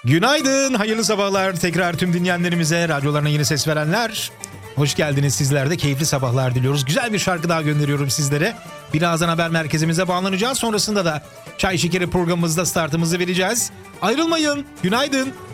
Günaydın, hayırlı sabahlar tekrar tüm dinleyenlerimize, radyolarına yeni ses verenler. Hoş geldiniz, sizler de keyifli sabahlar diliyoruz. Güzel bir şarkı daha gönderiyorum sizlere. Birazdan haber merkezimize bağlanacağız. Sonrasında da Çay Şekeri programımızda startımızı vereceğiz. Ayrılmayın, günaydın.